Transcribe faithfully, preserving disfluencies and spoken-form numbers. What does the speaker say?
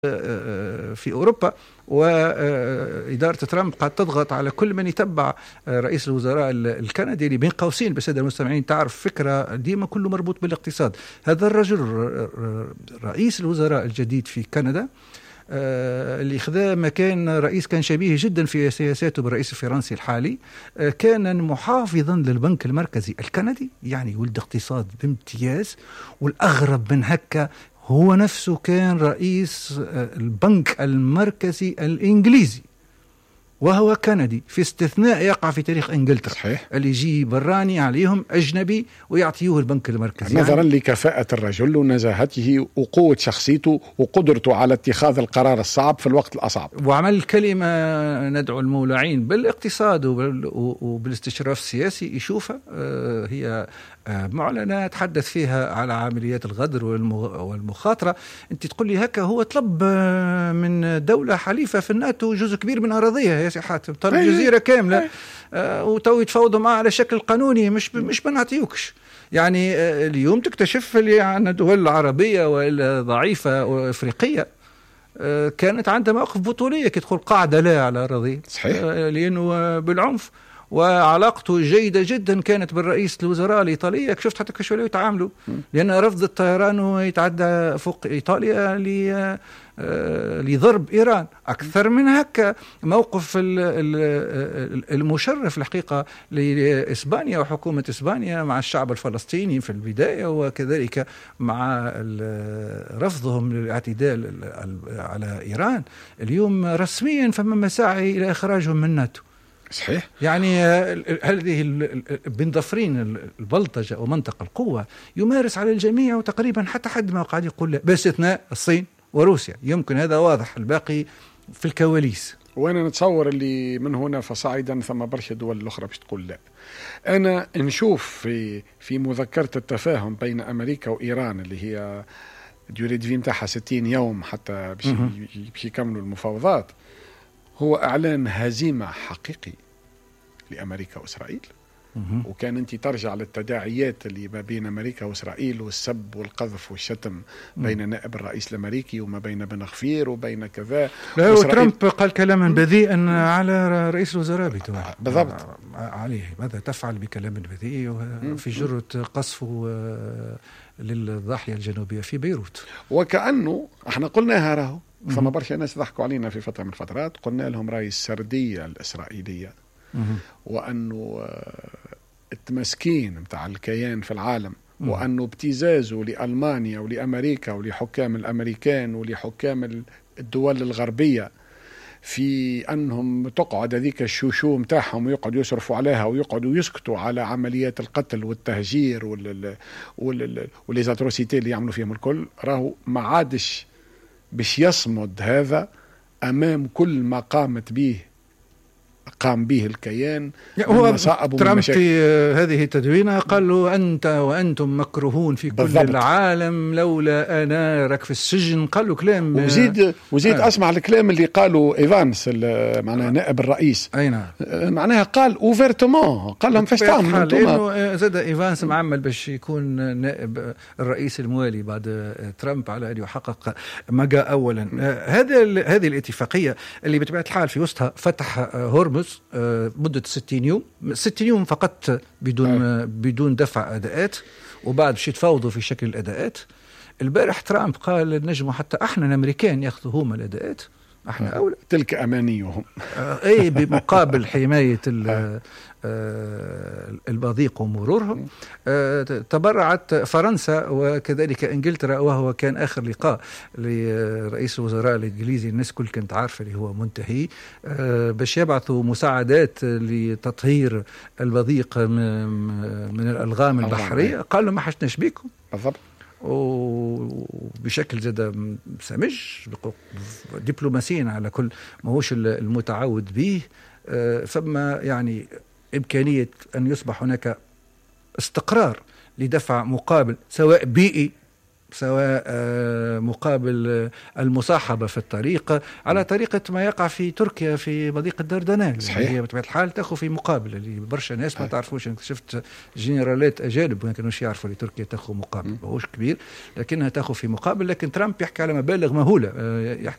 في أوروبا، وإدارة ترامب قد تضغط على كل من يتبع رئيس الوزراء الكندي اللي بين قوسين بس المستمعين تعرف فكرة ديما كله مربوط بالاقتصاد. هذا الرجل رئيس الوزراء الجديد في كندا اللي خذا مكان رئيس كان شبيه جدا في سياساته بالرئيس الفرنسي الحالي، كان محافظا للبنك المركزي الكندي، يعني ولد اقتصاد بامتياز. والأغرب من هكا هو نفسه كان رئيس البنك المركزي الإنجليزي وهو كندي، في استثناء يقع في تاريخ إنجلترا. صحيح. اللي يجي براني عليهم أجنبي ويعطيوه البنك المركزي، نظرا يعني لكفاءة الرجل ونزاهته وقوة شخصيته وقدرته على اتخاذ القرار الصعب في الوقت الأصعب. وعمل كلمة ندعو المولعين بالاقتصاد وبالاستشراف السياسي يشوفها هي معلنة تحدث فيها على عمليات الغدر والمخاطرة. انت تقول لي هكا هو طلب من دولة حليفة في الناتو جزء كبير من أراضيها يا سي حاتم، طلب جزيرة كاملة وتو يتفاوضوا معه على شكل قانوني، مش مش بنعطيوكش. يعني اليوم تكتشف اللي عندنا دول عربية وإلا ضعيفة وإفريقية كانت عندها موقف بطولية كي تقول قاعدة لا على أراضي، صحيح، لأنه بالعنف. وعلاقته جيدة جدا كانت بالرئيس الوزراء الإيطالية، شفت حتى كيف يتعاملوا، لأن رفض الطيران ويتعدى فوق إيطاليا لضرب إيران. أكثر من هكا موقف المشرف الحقيقة لإسبانيا وحكومة إسبانيا مع الشعب الفلسطيني في البداية، وكذلك مع رفضهم للاعتداء على إيران. اليوم رسميا فما مساعي إلى إخراجهم من ناتو. صحيح. يعني هذه بن ضفرين البلطجة ومنطقة القوة يمارس على الجميع، وتقريبا حتى حد ما قاعد يقول لا، باستثناء الصين وروسيا، يمكن هذا واضح، الباقي في الكواليس. وانا نتصور اللي من هنا فصاعدا ثم برشا دول الاخرى باش تقول لا. انا نشوف في في مذكرة التفاهم بين امريكا وايران اللي هي ديوري دفي نتاعها ستين يوم حتى باش يكملوا المفاوضات، هو اعلان هزيمة حقيقي لامريكا واسرائيل. وكان انت ترجع للتداعيات اللي ما بين امريكا واسرائيل والسب والقذف والشتم بين نائب الرئيس الامريكي وما بين بن غفير وبين كذا. وترامب قال كلاما بذيئا على رئيس الوزراء بتوعه. بالضبط. عليه ماذا تفعل بكلام بذيء في جرة قصفه للضاحية الجنوبية في بيروت. وكأنه احنا قلناها راهو ثم برشا ناس ضحكوا علينا في فترة من الفترات، قلنا لهم راي السردية الإسرائيلية وأنه التمسكين متاع الكيان في العالم، وأنه ابتزازه لألمانيا ولأمريكا ولحكام الأمريكان ولحكام الدول الغربية في أنهم تقعد هذيك الشوشو متاعهم ويقعدوا يصرفوا عليها ويقعدوا يسكتوا على عمليات القتل والتهجير والليزاتروسيتي اللي يعملوا فيهم الكل، راهو ما عادش باش يصمد هذا أمام كل ما قامت به قام به الكيان. هو ترامب في هذه التدوينة قال له أنت وأنتم مكروهون في كل بالضبط. العالم لولا أنا راك في السجن. قال له كلام وزيد وزيد آه. أسمع الكلام اللي قالوا إيفانس معناها نائب الرئيس. أي نعم. معناها قال اوفرتومون، قال لهم فاش تعملوا انتم. لأنه زاد إيفانس معمل باش يكون نائب الرئيس الموالي بعد ترامب على أن يحقق ما جاء أولا. هذا هذه الاتفاقية اللي بطبيعة الحال في وسطها فتح هرمز مدة ستين يوم، ستين يوم فقط بدون آه. بدون دفع أداءات، وبعد باش يتفاوضوا في شكل الأداءات. البارح ترامب قال نجموا حتى احنا الامريكان ياخذوا هما الأداءات، احنا آه. أولى، تلك أمانيهم. آه اي بمقابل حماية آه. البضيق ومرورهم. آه تبرعت فرنسا وكذلك انجلترا، وهو كان اخر لقاء لرئيس الوزراء الانجليزي، الناس كل كانت عارفه اللي هو منتهي، آه باش يبعثوا مساعدات لتطهير البضيق من الالغام البحريه. قال له ما حشناش بيكم بالضبط، وبشكل زاد سمج دبلوماسيا على كل ما هوش المتعود به. آه فما يعني إمكانية أن يصبح هناك استقرار لدفع مقابل سواء بيئي سواء مقابل المصاحبة في الطريق على طريقة ما يقع في تركيا في مضيق الدردنال. صحيح. هي بطبيعة الحال تأخذ في مقابل اللي برشا ناس ما تعرفوش. أنا شفت جنرالات أجانب ما كانوش يعرفوا اللي تركيا تأخذ مقابل ماهوش كبير لكنها تأخذ في مقابل. لكن ترامب يحكي على مبالغ مهولة، يحكي